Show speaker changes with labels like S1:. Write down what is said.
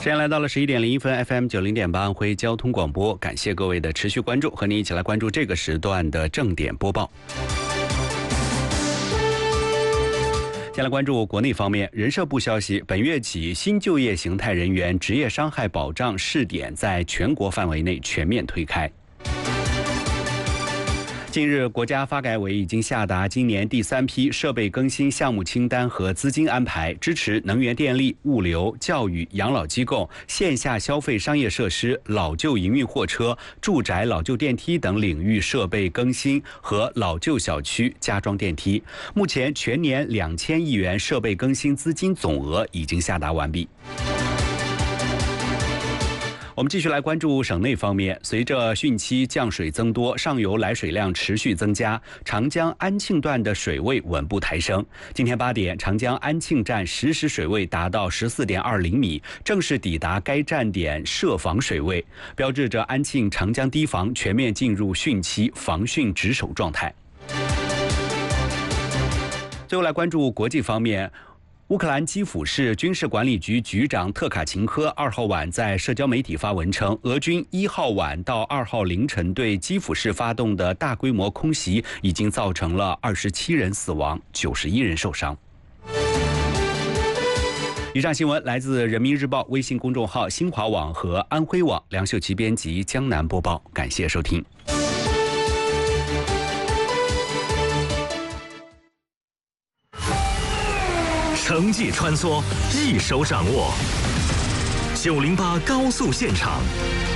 S1: 时间来到了11:01 ，FM 90.8安徽交通广播，感谢各位的持续关注，和您一起来关注这个时段的正点播报。先来关注国内方面，人社部消息，本月起，新就业形态人员职业伤害保障试点在全国范围内全面推开。近日，国家发改委已经下达今年第3批设备更新项目清单和资金安排，支持能源电力、物流、教育、养老机构、线下消费商业设施、老旧营运货车、住宅老旧电梯等领域设备更新和老旧小区加装电梯。目前，全年2000亿元设备更新资金总额已经下达完毕。我们继续来关注省内方面，随着汛期降水增多，上游来水量持续增加，长江安庆段的水位稳步抬升。今天8点，长江安庆站实时水位达到14.20米，正式抵达该站点设防水位，标志着安庆长江堤防全面进入汛期防汛值守状态。最后来关注国际方面。乌克兰基辅市军事管理局局长特卡琴科2号晚在社交媒体发文称，俄军1号晚到2号凌晨对基辅市发动的大规模空袭已经造成了27人死亡，91人受伤。以上新闻来自人民日报微信公众号、新华网和安徽网，梁秀琪编辑，江南播报，感谢收听。
S2: 城际穿梭，一手掌握。908高速现场，